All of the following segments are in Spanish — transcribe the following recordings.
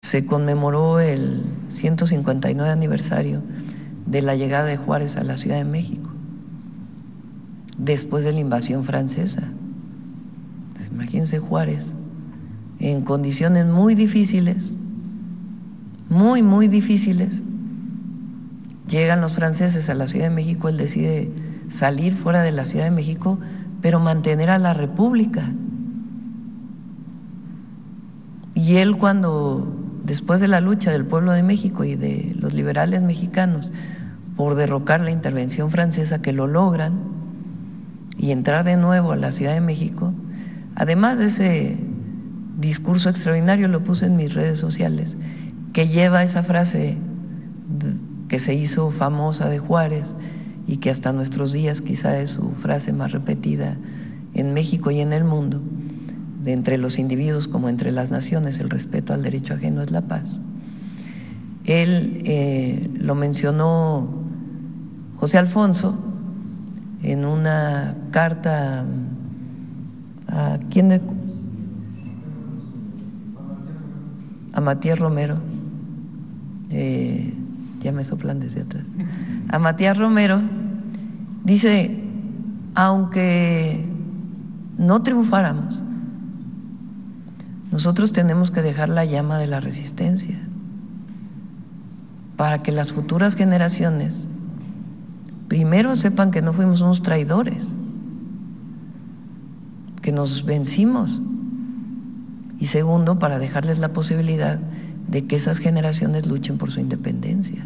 se conmemoró el 159 aniversario de la llegada de Juárez a la Ciudad de México, después de la invasión francesa. Imagínense Juárez en condiciones muy difíciles, muy difíciles. Llegan los franceses a la Ciudad de México, él decide salir fuera de la Ciudad de México, pero mantener a la República. Y él cuando, después de la lucha del pueblo de México y de los liberales mexicanos por derrocar la intervención francesa, que lo logran y entrar de nuevo a la Ciudad de México, además de ese discurso extraordinario, lo puse en mis redes sociales, que lleva esa frase que se hizo famosa de Juárez y que hasta nuestros días quizá es su frase más repetida en México y en el mundo, de entre los individuos como entre las naciones, el respeto al derecho ajeno es la paz. Él lo mencionó José Alfonso en una carta a ¿quién? A Matías Romero, ya me soplan desde atrás, a Matías Romero, dice, aunque no triunfáramos, nosotros tenemos que dejar la llama de la resistencia para que las futuras generaciones primero sepan que no fuimos unos traidores, que nos vencimos, y segundo, para dejarles la posibilidad de que esas generaciones luchen por su independencia.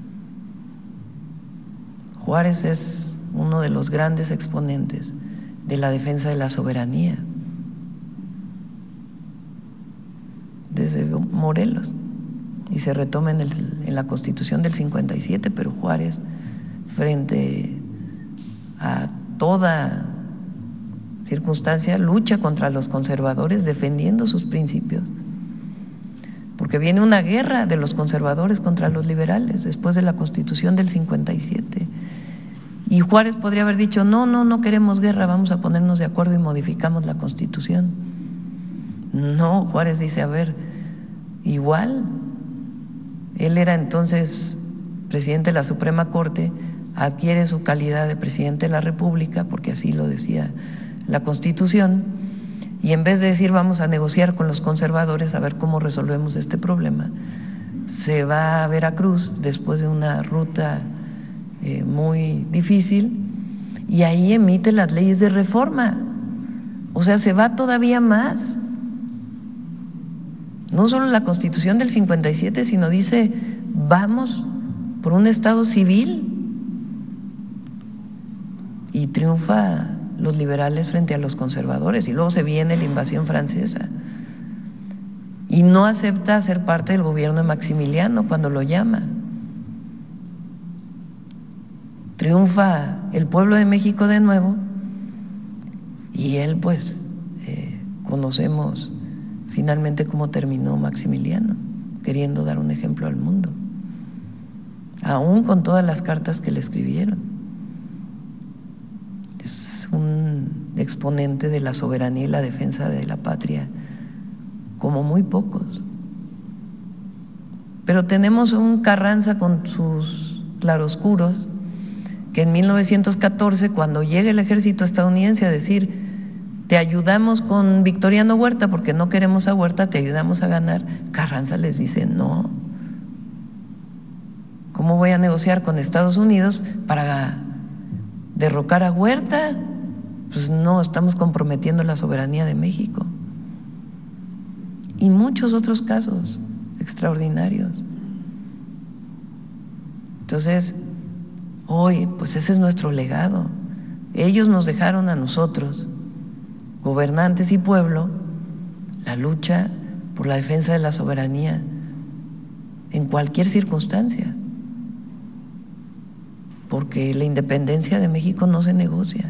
Juárez es uno de los grandes exponentes de la defensa de la soberanía, desde Morelos, y se retoma en la Constitución del 57, pero Juárez, frente a toda circunstancia, lucha contra los conservadores defendiendo sus principios, porque viene una guerra de los conservadores contra los liberales después de la Constitución del 57, y Juárez podría haber dicho no queremos guerra, vamos a ponernos de acuerdo y modificamos la Constitución. No, Juárez dice, a ver, igual, él era entonces presidente de la Suprema Corte, adquiere su calidad de presidente de la República, porque así lo decía la Constitución, y en vez de decir vamos a negociar con los conservadores a ver cómo resolvemos este problema, se va a Veracruz después de una ruta muy difícil, y ahí emite las leyes de reforma. O sea, se va todavía más. No solo la Constitución del 57, sino dice vamos por un Estado civil, y triunfa los liberales frente a los conservadores, y luego se viene la invasión francesa y no acepta ser parte del gobierno de Maximiliano cuando lo llama. Triunfa el pueblo de México de nuevo, y él pues conocemos finalmente cómo terminó Maximiliano, queriendo dar un ejemplo al mundo, aún con todas las cartas que le escribieron. Es un exponente de la soberanía y la defensa de la patria como muy pocos. Pero tenemos un Carranza con sus claroscuros, que en 1914, cuando llega el ejército estadounidense a decir te ayudamos con Victoriano Huerta porque no queremos a Huerta, te ayudamos a ganar, Carranza les dice no, ¿cómo voy a negociar con Estados Unidos para derrocar a Huerta? Pues no, estamos comprometiendo la soberanía de México. Y muchos otros casos extraordinarios. Entonces, hoy, pues ese es nuestro legado. Ellos nos dejaron a nosotros, gobernantes y pueblo, la lucha por la defensa de la soberanía en cualquier circunstancia, porque la independencia de México no se negocia.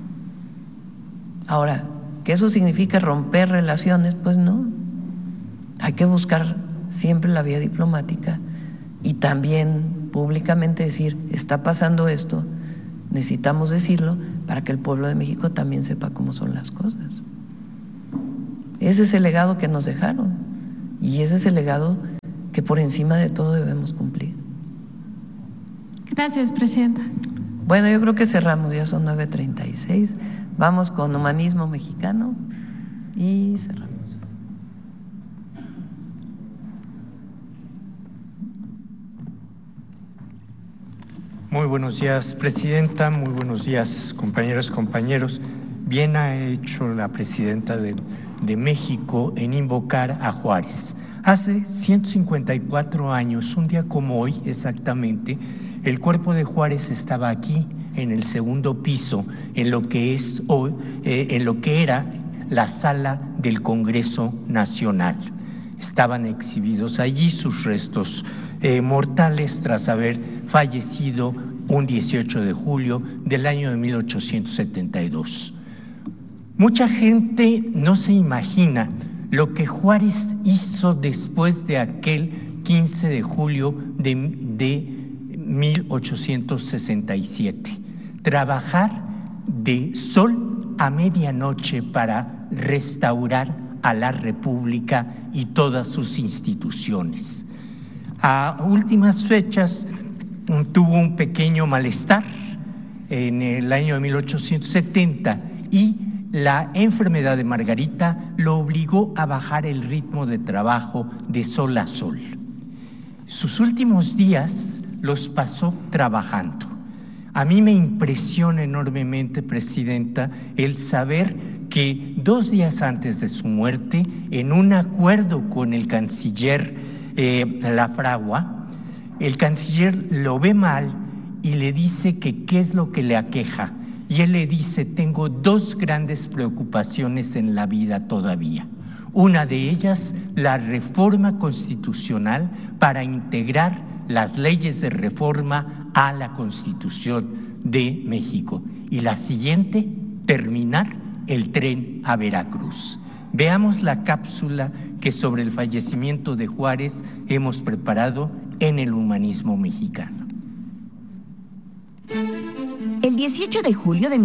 Ahora, ¿que eso significa romper relaciones? Pues no, hay que buscar siempre la vía diplomática y también públicamente decir, está pasando esto, necesitamos decirlo para que el pueblo de México también sepa cómo son las cosas. Ese es el legado que nos dejaron, y ese es el legado que por encima de todo debemos cumplir. Gracias, presidenta. Bueno, yo creo que cerramos, ya son 9:36. Vamos con Humanismo Mexicano y cerramos. Muy buenos días, presidenta. Muy buenos días, compañeros. Bien ha hecho la presidenta de México en invocar a Juárez. Hace 154 años, un día como hoy exactamente, el cuerpo de Juárez estaba aquí, en el segundo piso, en lo que es hoy, en lo que era la sala del Congreso Nacional. Estaban exhibidos allí sus restos mortales tras haber fallecido un 18 de julio del año de 1872. Mucha gente no se imagina lo que Juárez hizo después de aquel 15 de julio de 1867. Trabajar de sol a medianoche para restaurar a la República y todas sus instituciones. A últimas fechas tuvo un pequeño malestar en el año de 1870 y la enfermedad de Margarita lo obligó a bajar el ritmo de trabajo de sol a sol. Sus últimos días los pasó trabajando. A mí me impresiona enormemente, presidenta, el saber que 2 días antes de su muerte, en un acuerdo con el canciller Lafragua, el canciller lo ve mal y le dice que qué es lo que le aqueja. Y él le dice: tengo 2 grandes preocupaciones en la vida todavía. Una de ellas, la reforma constitucional para integrar las leyes de reforma a la Constitución de México. Y la siguiente, terminar el tren a Veracruz. Veamos la cápsula que sobre el fallecimiento de Juárez hemos preparado en el Humanismo Mexicano. El 18 de julio de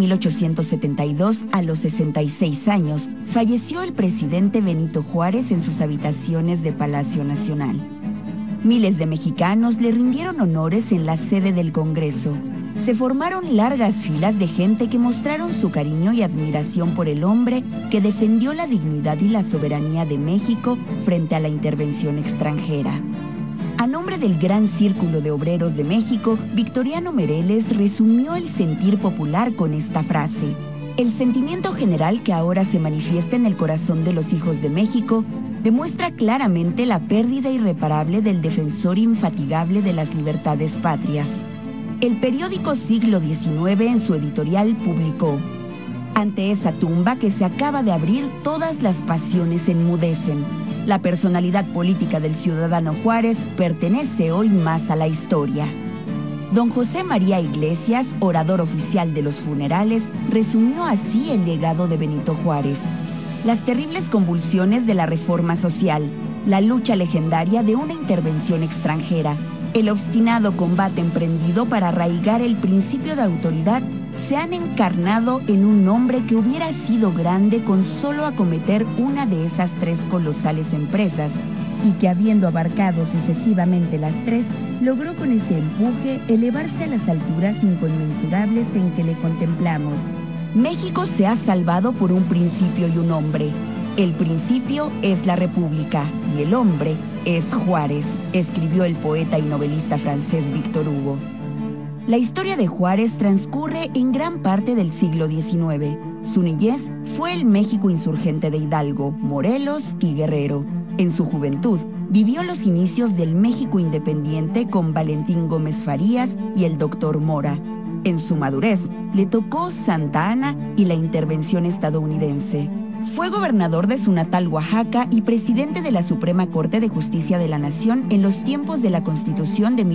1872, a los 66 años, falleció el presidente Benito Juárez en sus habitaciones de Palacio Nacional. Miles de mexicanos le rindieron honores en la sede del Congreso. Se formaron largas filas de gente que mostraron su cariño y admiración por el hombre que defendió la dignidad y la soberanía de México frente a la intervención extranjera. A nombre del Gran Círculo de Obreros de México, Victoriano Mereles resumió el sentir popular con esta frase: el sentimiento general que ahora se manifiesta en el corazón de los hijos de México demuestra claramente la pérdida irreparable del defensor infatigable de las libertades patrias. El periódico Siglo XIX en su editorial publicó: ante esa tumba que se acaba de abrir, todas las pasiones enmudecen. La personalidad política del ciudadano Juárez pertenece hoy más a la historia. Don José María Iglesias, orador oficial de los funerales, resumió así el legado de Benito Juárez: las terribles convulsiones de la reforma social, la lucha legendaria de una intervención extranjera, el obstinado combate emprendido para arraigar el principio de autoridad se han encarnado en un hombre que hubiera sido grande con solo acometer una de esas 3 colosales empresas y que, habiendo abarcado sucesivamente las 3, logró con ese empuje elevarse a las alturas inconmensurables en que le contemplamos. México se ha salvado por un principio y un hombre. El principio es la República y el hombre es Juárez, escribió el poeta y novelista francés Víctor Hugo. La historia de Juárez transcurre en gran parte del siglo XIX. Su niñez fue el México insurgente de Hidalgo, Morelos y Guerrero. En su juventud, vivió los inicios del México independiente con Valentín Gómez Farías y el Dr. Mora. En su madurez, le tocó Santa Ana y la intervención estadounidense. Fue gobernador de su natal Oaxaca y presidente de la Suprema Corte de Justicia de la Nación en los tiempos de la Constitución de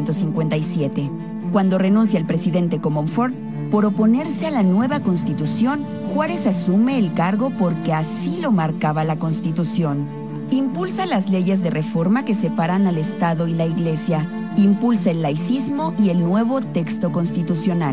1857. Cuando renuncia el presidente Comonfort por oponerse a la nueva Constitución, Juárez asume el cargo porque así lo marcaba la Constitución. Impulsa las leyes de reforma que separan al Estado y la Iglesia. Impulsa el laicismo y el nuevo texto constitucional.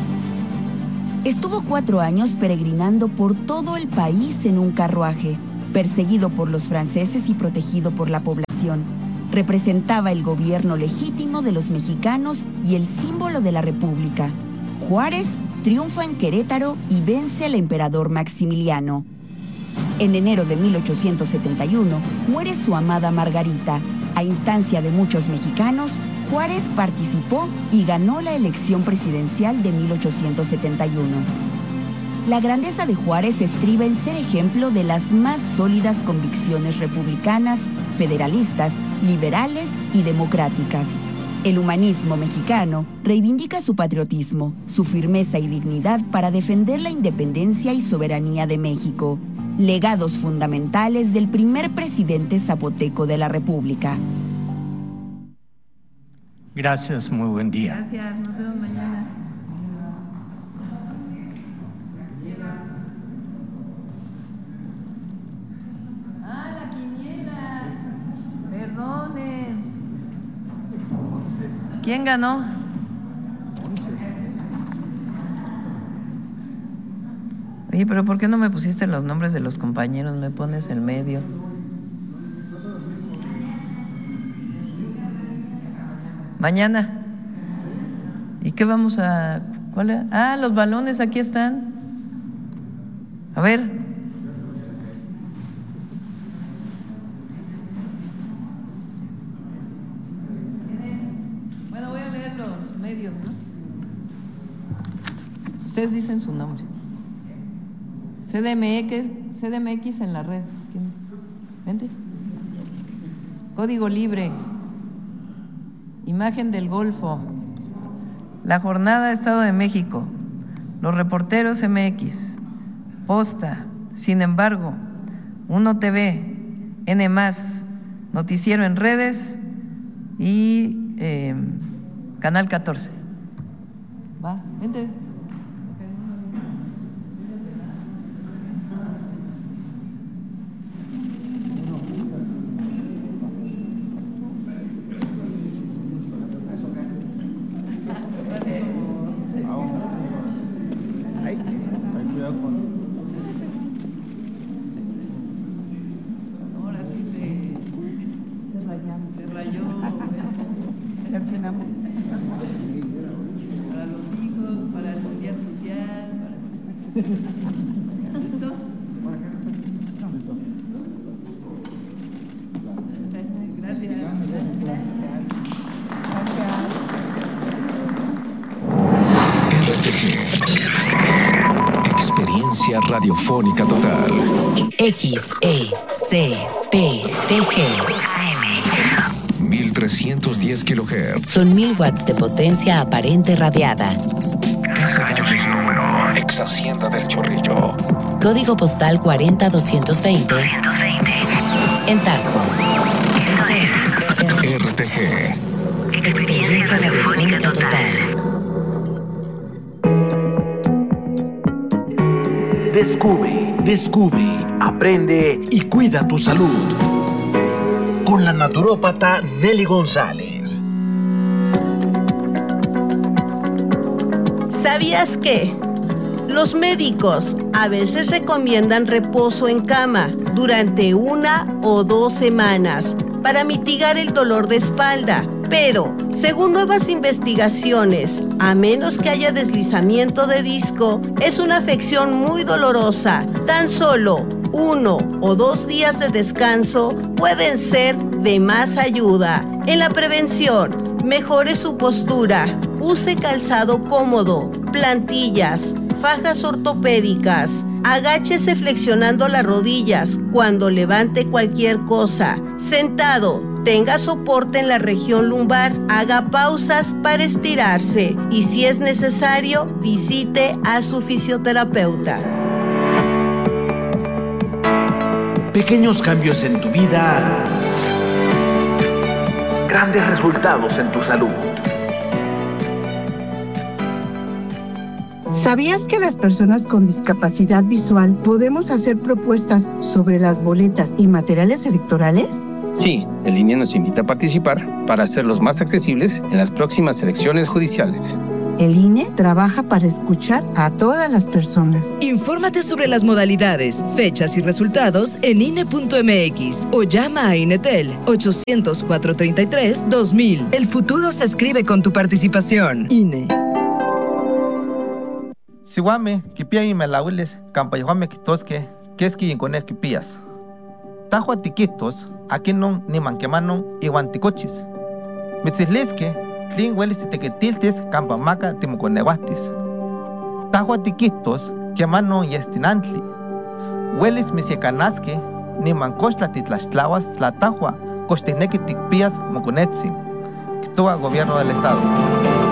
Estuvo 4 años peregrinando por todo el país en un carruaje. Perseguido por los franceses y protegido por la población, representaba el gobierno legítimo de los mexicanos y el símbolo de la República. Juárez triunfa en Querétaro y vence al emperador Maximiliano. En enero de 1871 muere su amada Margarita. A instancia de muchos mexicanos, Juárez participó y ganó la elección presidencial de 1871. La grandeza de Juárez estriba en ser ejemplo de las más sólidas convicciones republicanas, federalistas, liberales y democráticas. El humanismo mexicano reivindica su patriotismo, su firmeza y dignidad para defender la independencia y soberanía de México, legados fundamentales del primer presidente zapoteco de la República. Gracias, muy buen día. Gracias, nos vemos mañana. La quiniela. Perdonen. ¿Quién ganó? Oye, pero ¿por qué no me pusiste los nombres de los compañeros? Me pones en medio. Mañana. ¿Y qué vamos a...? ¿Cuál es? Los balones, aquí están. A ver. Bueno, voy a leer los medios, ¿no? Ustedes dicen su nombre. CDMX en la red. ¿Quién es? Vente. Código Libre. Imagen del Golfo. La Jornada, Estado de México. Los Reporteros MX. Posta. Sin embargo. Uno TV. N+. Noticiero en Redes. Y Canal 14. Va, vente. Para los hijos, para el mundial social. ¿Listo? Gracias. RTG. Experiencia radiofónica total. XECPTG. 1310 kHz. Son 1000 watts de potencia aparente radiada. Casa Gallos número 1. Ex Hacienda del Chorrillo. Código postal 40220. En Tasco. RTG. Experiencia radiofónica total. Descubre, aprende y cuida tu salud. Con la naturópata Nelly González. ¿Sabías que los médicos a veces recomiendan reposo en cama durante 1 o 2 semanas para mitigar el dolor de espalda? Pero, según nuevas investigaciones, a menos que haya deslizamiento de disco, es una afección muy dolorosa. Tan solo 1 o 2 días de descanso pueden ser de más ayuda. En la prevención, mejore su postura, use calzado cómodo, plantillas, fajas ortopédicas, agáchese flexionando las rodillas cuando levante cualquier cosa, sentado, tenga soporte en la región lumbar, haga pausas para estirarse y si es necesario, visite a su fisioterapeuta. Pequeños cambios en tu vida, grandes resultados en tu salud. ¿Sabías que las personas con discapacidad visual podemos hacer propuestas sobre las boletas y materiales electorales? Sí, el INE nos invita a participar para hacerlos más accesibles en las próximas elecciones judiciales. El INE trabaja para escuchar a todas las personas. Infórmate sobre las modalidades, fechas y resultados en INE.mx o llama a INETEL 800-433-2000. El futuro se escribe con tu participación. INE. Siwame, kipia y melawiles, campayohame kitosque, keski y cone kipias. Tajua tiquitos, aquí non ni manquemanon y guanticochis. Mitzislisque, tlin huelis tequetiltis, campamaca timoconeguatis. Tajua tiquitos, quemano y estinantli. Huelis misiecanasque, ni mancochla titlaxtlahuas, tlatajua, costinequi ticpias moconetzin. Kitoa Gobierno del Estado.